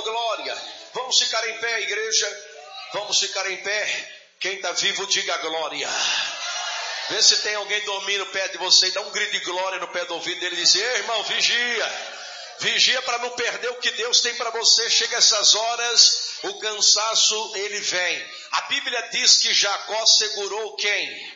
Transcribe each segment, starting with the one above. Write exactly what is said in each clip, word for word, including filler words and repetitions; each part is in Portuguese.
Oh, glória. Vamos ficar em pé, igreja. Vamos ficar em pé. Quem está vivo, diga glória. Vê se tem alguém dormindo perto de você e dá um grito de glória no pé do ouvido dele e diz: ei, irmão, vigia. Vigia para não perder o que Deus tem para você. Chega essas horas, o cansaço ele vem. A Bíblia diz que Jacó segurou quem?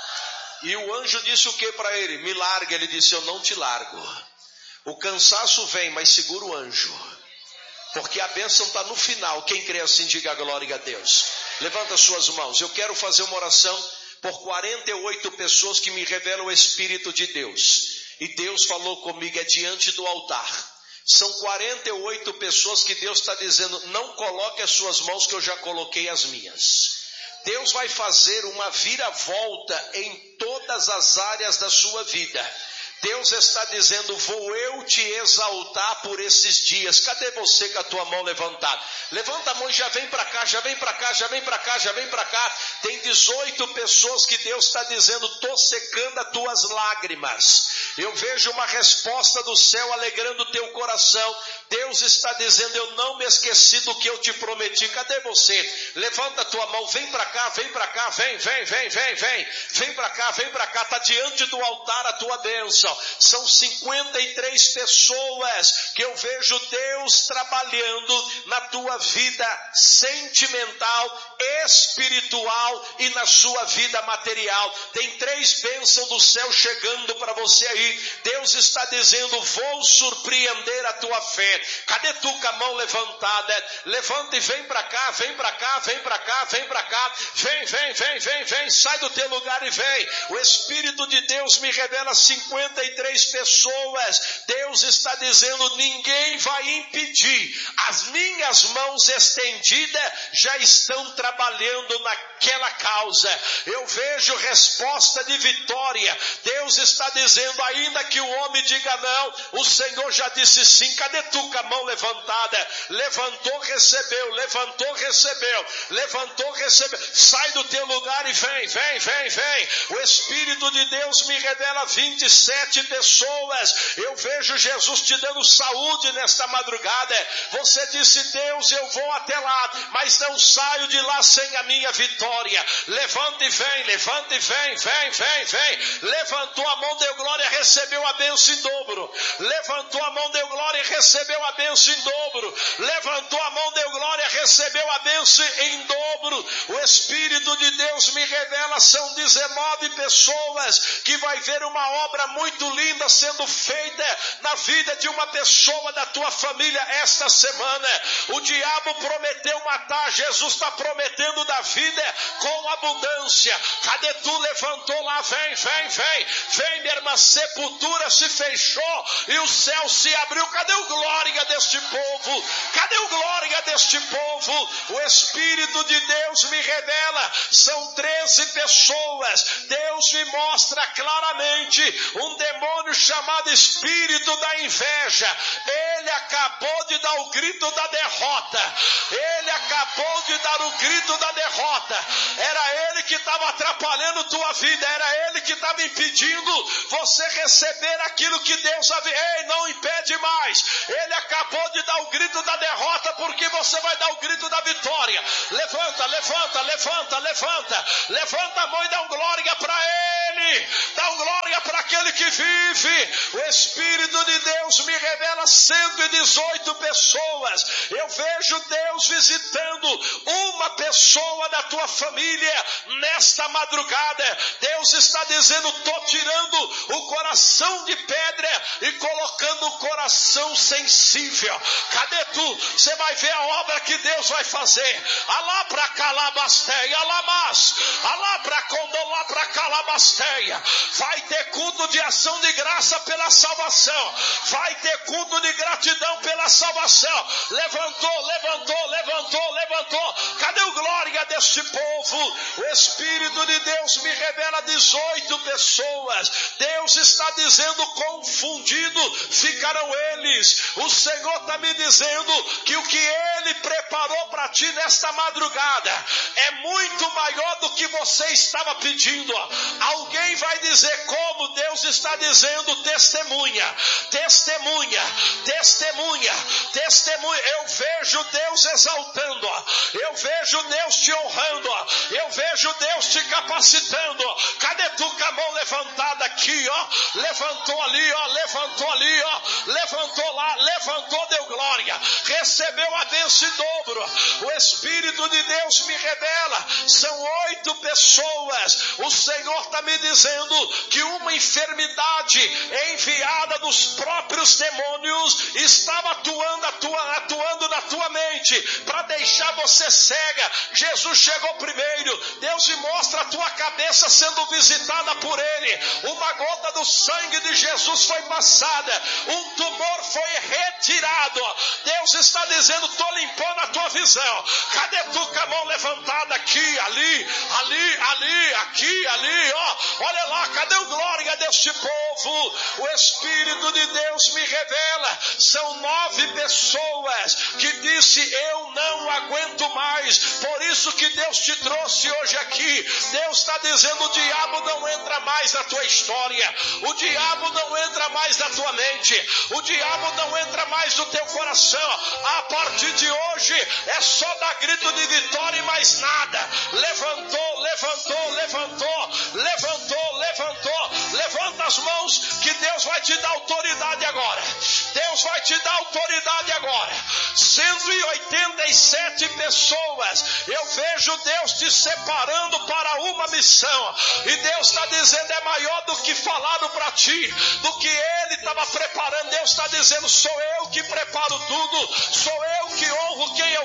E o anjo disse o que para ele? Me larga. Ele disse: eu não te largo. O cansaço vem, mas segura o anjo, porque a bênção está no final. Quem crê assim, diga glória a Deus. Levanta suas mãos. Eu quero fazer uma oração por quarenta e oito pessoas que me revelam o Espírito de Deus. E Deus falou comigo, é diante do altar. São quarenta e oito pessoas que Deus está dizendo: não coloque as suas mãos que eu já coloquei as minhas. Deus vai fazer uma viravolta em todas as áreas da sua vida. Deus está dizendo: vou eu te exaltar por esses dias. Cadê você com a tua mão levantada? Levanta a mão e já vem para cá, já vem para cá, já vem para cá, já vem para cá. Tem dezoito pessoas que Deus está dizendo: estou secando as tuas lágrimas. Eu vejo uma resposta do céu alegrando o teu coração. Deus está dizendo: eu não me esqueci do que eu te prometi. Cadê você? Levanta a tua mão, vem para cá, vem para cá, vem, vem, vem, vem, vem. Vem para cá, vem para cá. Está diante do altar a tua bênção. São cinquenta e três pessoas que eu vejo Deus trabalhando na tua vida sentimental, espiritual e na sua vida material. Tem três bênçãos do céu chegando para você aí. Deus está dizendo: vou surpreender a tua fé. Cadê tu com a mão levantada? Levanta e vem para cá, vem para cá, vem para cá, vem para cá. Vem, vem, vem, vem, vem. Sai do teu lugar e vem. O Espírito de Deus me revela cinquenta e três pessoas. Deus está dizendo: ninguém vai impedir. As minhas mãos estendidas já estão trabalhando naquela causa. Eu vejo resposta de vitória. Deus está dizendo: ainda que o homem diga não, o Senhor já disse sim. Cadê tu com a mão levantada? Levantou, recebeu. Levantou, recebeu. Levantou, recebeu. Sai do teu lugar e vem, vem, vem, vem. O Espírito de Deus me revela vinte e sete pessoas. Eu vejo Jesus te dando saúde nesta madrugada. Você disse: Deus, eu vou até lá, mas não saio de lá sem a minha vitória. Levanta e vem, levanta e vem, vem, vem, vem. Levantou a mão, deu glória, recebeu a bênção em dobro. Levantou a mão, deu glória e recebeu a bênção em dobro. Levantou a mão, deu glória, recebeu a bênção em dobro. O Espírito de Deus me revela, são dezenove pessoas que vai ver uma obra muito linda sendo feita na vida de uma pessoa da tua família esta semana. O diabo prometeu matar, Jesus está prometendo dar vida com abundância. Cadê tu? Levantou lá, vem, vem, vem, vem, minha irmã. Sepultura se fechou e o céu se abriu. Cadê o glória deste povo? Cadê o glória deste povo? O Espírito de Deus me revela, são treze pessoas. Deus me mostra claramente um demônio chamado espírito da inveja. Ele acabou de dar o grito da derrota. Ele acabou de dar o grito da derrota. Era ele que estava atrapalhando tua vida. Era ele que estava impedindo você receber aquilo que Deus havia. Ei, não impede mais. Ele acabou de dar o grito da derrota, porque você vai dar o grito da vitória. Levanta, levanta, levanta, levanta. Levanta a mão e dá um glória para ele. Dá um glória para aquele que vive. O Espírito de Deus me revela cento e dezoito pessoas. Eu vejo Deus visitando uma pessoa da tua família nesta madrugada. Deus está dizendo: estou tirando o coração de pedra e colocando o coração sensível. Cadê tu? Você vai ver a obra que Deus vai fazer. Alá pra calabasteia, alamas. Alá pra condolá pra calabasteia. Vai ter culto de ação de graça pela salvação. Vai ter culto de gratidão pela salvação. Levantou, levantou, levantou, levantou. Cadê o glória deste povo? O Espírito de Deus me revela dezoito pessoas. Deus está dizendo: confundido ficarão eles. O Senhor está me dizendo que o que Ele preparou para ti nesta madrugada é muito maior do que você estava pedindo. Ao Alguém vai dizer como Deus está dizendo: testemunha, testemunha, testemunha, testemunha. Eu vejo Deus exaltando, eu vejo Deus te honrando, eu vejo Deus te capacitando. Cadê tu com a mão levantada aqui, ó? Levantou ali, ó, levantou ali, ó, levantou lá, levantou, deu glória, recebeu a bênção em dobro. O Espírito de Deus me revela, são oito pessoas. O Senhor está me dizendo que uma enfermidade enviada dos próprios demônios estava atuando, atua, atuando na tua mente para deixar você cega. Jesus chegou primeiro. Deus me mostra a tua cabeça sendo visitada por Ele. Uma gota do sangue de Jesus foi passada, um tumor foi retirado. Deus está dizendo: estou limpando a tua visão. Cadê tu com a mão levantada aqui, ali, ali, ali, aqui, ali, ó. Olha lá, cadê o glória deste povo? O Espírito de Deus me revela, são nove pessoas que disse: eu não aguento mais. Por isso que Deus te trouxe hoje aqui. Deus está dizendo: o diabo não entra mais na tua história, o diabo não entra mais na tua mente, o diabo não entra mais no teu coração. A partir de hoje é só dar grito de vitória e mais nada. Levantou, levantou, levantou, levantou, levantou. Levanta as mãos que Deus vai te dar autoridade agora. Deus vai te dar autoridade agora. cento e oitenta e sete pessoas. Eu vejo Deus te separando para uma missão. E Deus está dizendo: é maior do que falaram para ti, do que Ele estava preparando. Deus está dizendo: sou eu que preparo tudo, sou eu que honro quem eu